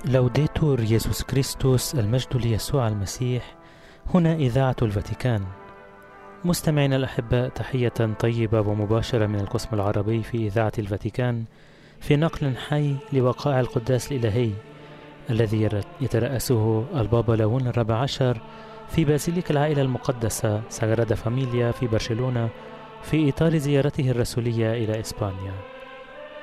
لوديتور يسوع كريستوس، المجد ليسوع المسيح. هنا إذاعة الفاتيكان. مستمعينا الأحباء، تحية طيبة ومباشرة من القسم العربي في إذاعة الفاتيكان، في نقل حي لوقائع القداس الإلهي الذي يترأسه البابا ليون الرابع عشر في بازيليك العائلة المقدسة ساغرادا فاميليا في برشلونة، في إطار زيارته الرسولية إلى إسبانيا.